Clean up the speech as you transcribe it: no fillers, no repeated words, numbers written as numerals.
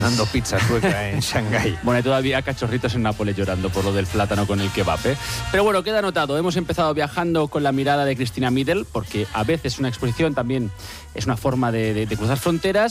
dando pizza sueca en Shanghái. Bueno, hay todavía cachorritos en Nápoles llorando por lo del plátano con el kebab, ¿eh? Pero bueno, queda anotado. Hemos empezado viajando con la mirada de Cristina Middle, porque a veces una exposición también es una forma de cruzar fronteras.